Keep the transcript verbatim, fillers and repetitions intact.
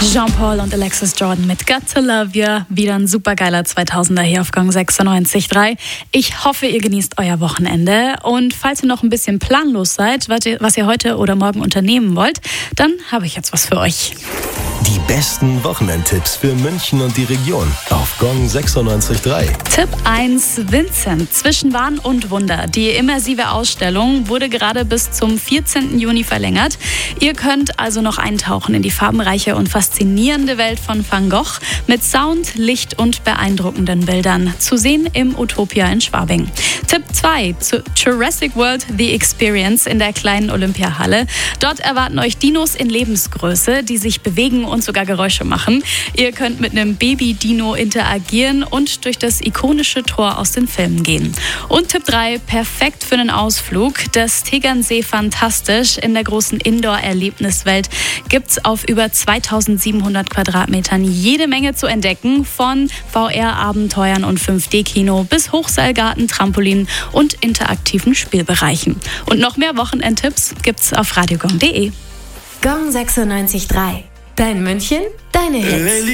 Jean-Paul und Alexis Jordan mit Got to Love You. Wieder ein supergeiler zweitausender hier auf Gong sechsundneunzig Komma drei. Ich hoffe, ihr genießt euer Wochenende. Und falls ihr noch ein bisschen planlos seid, was ihr, was ihr heute oder morgen unternehmen wollt, dann habe ich jetzt was für euch. Die besten Wochenendtipps für München und die Region auf Gong sechsundneunzig Komma drei. Tipp eins, Vincent. Zwischen Wahn und Wunder. Die immersive Ausstellung wurde gerade bis zum vierzehnten Juni verlängert. Ihr könnt also noch eintauchen in die farbenreiche und faszinierende Welt von Van Gogh mit Sound, Licht und beeindruckenden Bildern. Zu sehen im Utopia in Schwabing. Tipp zwei, zu Jurassic World The Experience in der kleinen Olympiahalle. Dort erwarten euch Dinos in Lebensgröße, die sich bewegen und sogar Geräusche machen. Ihr könnt mit einem Baby-Dino interagieren und durch das ikonische Tor aus den Filmen gehen. Und Tipp drei, perfekt für einen Ausflug. Das Tegernsee Fantastisch in der großen Indoor-Erlebniswelt gibt es auf über zweitausendsiebenhundert Quadratmetern jede Menge zu entdecken. Von V R-Abenteuern und fünf D Kino bis Hochseilgarten, Trampolin und interaktiven Spielbereichen. Und noch mehr Wochenendtipps gibt's auf radiogong punkt de. Gong sechsundneunzig Komma drei. Dein München, deine Hits.